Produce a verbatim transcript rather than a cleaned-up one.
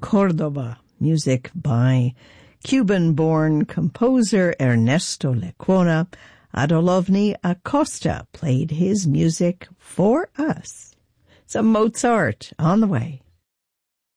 Cordoba, music by Cuban-born composer Ernesto Lecuona. Adolovny Acosta played his music for us. Some Mozart on the way.